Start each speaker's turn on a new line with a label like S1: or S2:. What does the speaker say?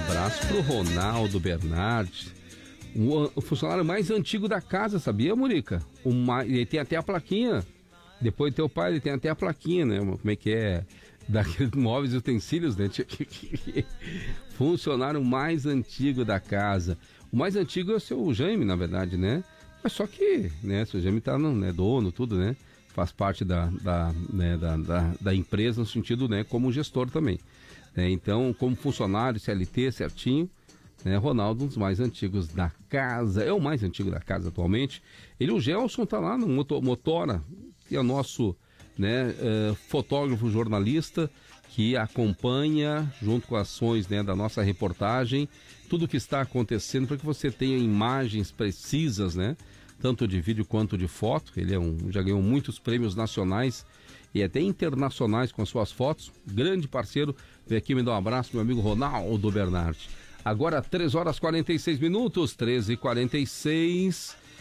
S1: abraço pro Ronaldo Bernardi, o funcionário mais antigo da casa, sabia, Murica? Ele tem até a plaquinha. Depois do teu pai, ele tem até a plaquinha, né? Como é que é? Daqueles móveis e utensílios, né? Funcionário mais antigo da casa. O mais antigo é o seu Jaime, na verdade, né? Mas só que, né? O seu Jaime tá, né, dono, tudo, né? Faz parte da empresa no sentido, né? Como gestor também. Então, como funcionário, CLT, certinho, né? Ronaldo, um dos mais antigos da casa. É o mais antigo da casa atualmente. O Gelson tá lá no Motora, que é o nosso, né, fotógrafo jornalista que acompanha junto com ações, né, da nossa reportagem tudo o que está acontecendo para que você tenha imagens precisas, né, tanto de vídeo quanto de foto. Ele já ganhou muitos prêmios nacionais e até internacionais com as suas fotos. Grande parceiro. Vem aqui me dar um abraço, meu amigo Ronaldo Bernardi. Agora 3 horas 46 minutos, 13h46.